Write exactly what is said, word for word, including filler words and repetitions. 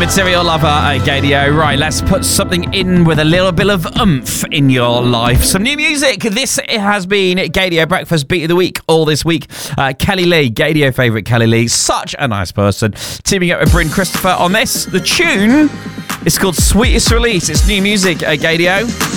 Material Lover at Gadio. Right, let's put something in with a little bit of oomph in your life. Some new music. This has been Gadio Breakfast Beat of the Week all this week. Uh, Kelly Lee, Gadio favourite Kelly Lee. Such a nice person. Teaming up with Bryn Christopher on this. The tune is called Sweetest Release. It's new music at Gadio.